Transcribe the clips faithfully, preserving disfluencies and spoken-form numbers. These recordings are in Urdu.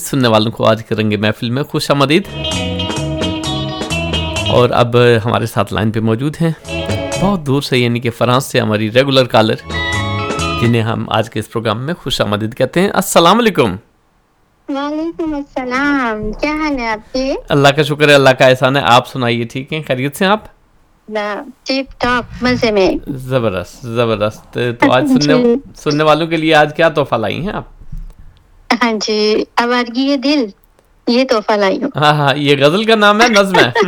سننے والوں کو آج کریں گے محفل میں خوش آمدید. اور اب ہمارے ساتھ لائن پہ موجود ہیں بہت دور سے یعنی کہ فرانس سے ہماری ریگولر کالر جنہیں ہم آج کے اس پروگرام میں خوش آمدید کہتے ہیں. السلام علیکم. وعلیکم السلام. کیا حال ہے آپ کے؟ اللہ کا شکر ہے, اللہ کا احسان ہے. آپ سنائیے, ٹھیک ہیں, خیریت سے آپ؟ ٹپ ٹاپ مزے میں. زبردست زبردست. تو آج سننے سننے والوں کے لیے آج کیا تحفہ لائی ہیں آپ؟ ہاں جی, آوارگی یہ دل, یہ تحفہ لائی ہوں. ہاں ہاں, یہ غزل کا نام ہے, نظم ہے.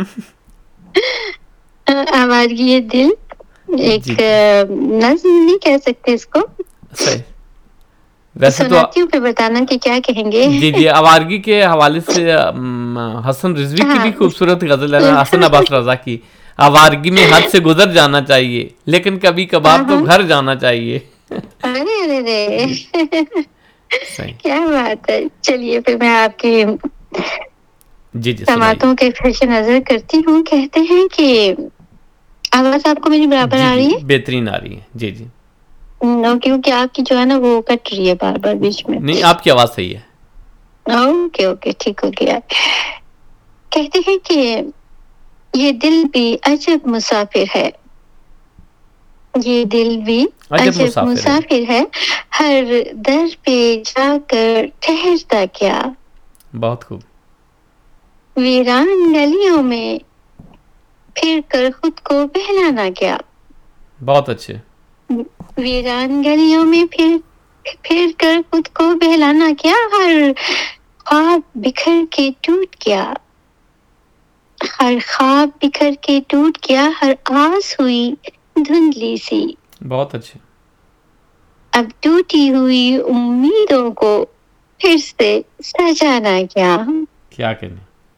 آوارگی یہ دل ایک نظم نہیں کہہ سکتے اس کو, صحیح. ویسے تو سناتی ہوں پھر بتانا کہ کیا کہیں گے. جی جی, آوارگی کے حوالے سے حسن رضوی کی بھی خوبصورت غزل ہے نا, حسن عباس رضا کی. آوارگی میں حد سے گزر جانا چاہیے لیکن کبھی کبھار تو گھر جانا چاہیے. ارے ارے رے, کیا بات ہے. چلیے پھر میں آپ کی جی جی سماعتوں کے پیش نظر کرتی ہوں. کہتے ہیں کہ آواز آپ کو میری برابر آ رہی ہے؟ بہترین آ رہی ہے. جی جی, کیونکہ آپ کی جو ہے نا وہ کٹ رہی ہے بار بار بیچ میں. نہیں, آپ کی آواز صحیح ہے. اوکے اوکے, ٹھیک ہو گیا. کہتے ہیں کہ یہ دل بھی عجب مسافر ہے, یہ دل بھی عجب مسافر ہے, ہر در پہ جا کر ٹھہرتا کیا. بہت خوب. ویران گلیوں میں پھر کر خود کو بہلانا کیا. بہت اچھے. ویران گلیوں میں پھر پھر کر خود کو بہلانا کیا, ہر خواب بکھر کے ٹوٹ گیا, ہر خواب بکھر کے ٹوٹ گیا, ہر آس ہوئی دھندلی سی. بہت اچھے. اب ٹوٹی ہوئی امیدوں کو پھر سے سجانا کیا. کیا کہنے.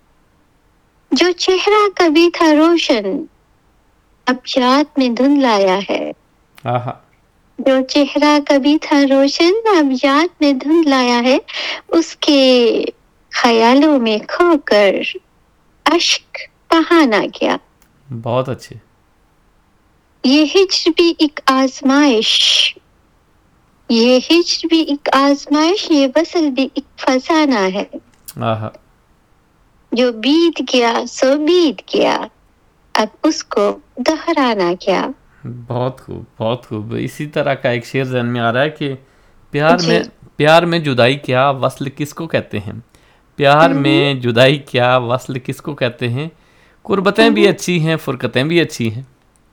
جو چہرہ کبھی تھا روشن اب یاد میں دھندلایا ہے. آہا. جو چہرہ کبھی تھا روشن اب یاد میں دھندلایا ہے, اس کے خیالوں میں کھو کر اشک بہانا کیا. بہت اچھے. یہ ہجر بھی ایک آزمائش, یہ ہجر بھی ایک آزمائش, یہ وصل بھی ایک فسانہ ہے. آہا. جو بیت گیا سو بیت گیا, اب اس کو دہرانا کیا. بہت خوب بہت خوب. اسی طرح کا ایک شعر ذہن میں آ رہا ہے کہ پیار جی. میں پیار میں جدائی کیا وصل کس کو کہتے ہیں, پیار میں جدائی کیا وصل کس کو کہتے ہیں, قربتیں بھی اچھی ہیں فرقتیں بھی اچھی ہیں.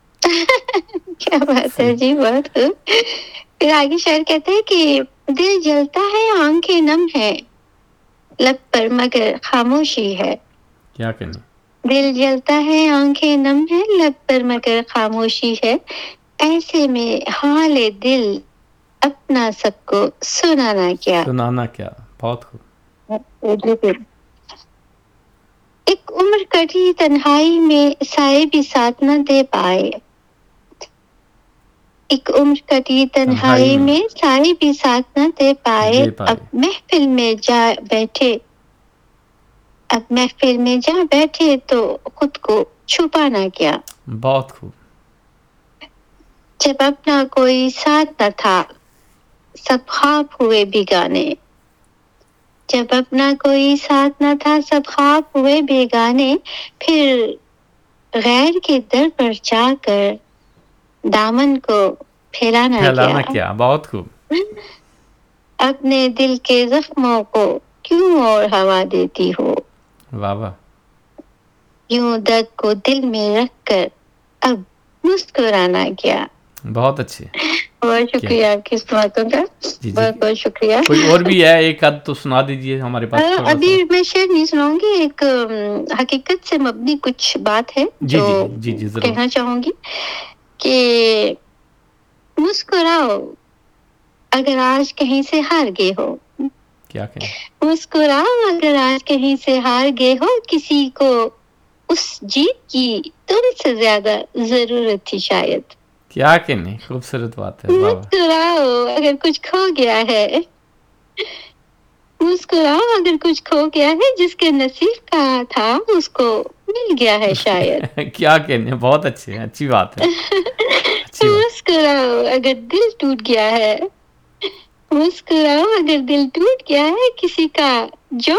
کیا بات ہے جی, بہت خوب. پھر آگے شاعر کہتے ہیں کہ دل جلتا ہے آنکھیں نم ہے, لب پر مگر خاموشی ہے. کیا کہنے. دل جلتا ہے آنکھیں نم ہے, لب پر مگر خاموشی ہے, ایسے میں حال دل اپنا سب کو سنانا کیا. سنانا کیا. بہت خوب. ایک عمر کٹی تنہائی میں سائے بھی ساتھ نہ دے پائے, ایک عمر کٹی تنہائی میں سائے بھی ساتھ نہ دے پائے, اب محفل میں جا بیٹھے اب محفل میں جا بیٹھے تو خود کو چھپانا کیا. بہت خوب. جب اپنا کوئی ساتھ نہ تھا سب خواب ہوئے بیگانے, جب اپنا کوئی ساتھ نہ تھا سب خواب ہوئے بیگانے, پھر غیر کے در پر جا کر دامن کو پھیلانا, پھیلانا کیا. کیا. بہت خوب. اپنے دل کے زخموں کو کیوں اور ہوا دیتی ہو, واہ واہ. یوں درد کو دل میں رکھ کر اب مسکرانا کیا. بہت اچھے. بہت شکریہ آپ کی اس باتوں کا. جی بہت بہت شکریہ. کوئی اور بھی ہے ایک آدھ تو سنا دیجئے ہمارے پاس. ابھی میں شعر نہیں سناؤں گی, ایک حقیقت سے مبنی کچھ بات ہے جو جی جی کہنا چاہوں گی کہ مسکراؤ اگر آج کہیں سے ہار گئے ہو. کیا کہیں. مسکراؤ اگر آج کہیں سے ہار گئے ہو, کسی کو اس جیت کی تم سے زیادہ ضرورت تھی شاید. کیا کہنے. خوبصورت بات ہے. مسکراؤ اگر کچھ کھو گیا ہے, مسکراؤ اگر کچھ کھو گیا ہے, جس کے نصیب کا تھا اس کو مل گیا ہے شاید. کیا کہنے. بہت اچھے, اچھی بات ہے. مسکراؤ اگر دل ٹوٹ گیا ہے, مسکراؤ اگر دل ٹوٹ گیا ہے, کسی کا جو